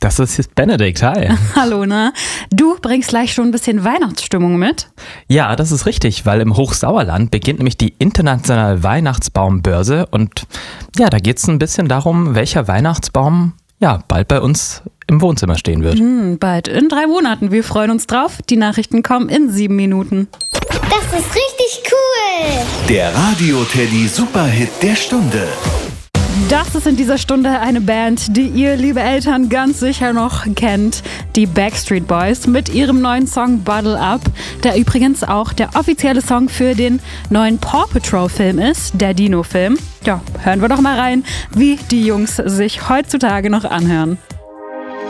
Das ist jetzt Benedikt, hi. Hallo, ne? Du bringst gleich schon ein bisschen Weihnachtsstimmung mit? Ja, das ist richtig, weil im Hochsauerland beginnt nämlich die internationale Weihnachtsbaumbörse und ja, da geht es ein bisschen darum, welcher Weihnachtsbaum bald bei uns im Wohnzimmer stehen wird. Bald in 3 Monaten. Wir freuen uns drauf. Die Nachrichten kommen in 7 Minuten. Das ist richtig cool. Der Radio-Teddy Superhit der Stunde. Das ist in dieser Stunde eine Band, die ihr, liebe Eltern, ganz sicher noch kennt. Die Backstreet Boys mit ihrem neuen Song Bottle Up, der übrigens auch der offizielle Song für den neuen Paw Patrol Film ist, der Dino-Film. Ja, hören wir doch mal rein, wie die Jungs sich heutzutage noch anhören.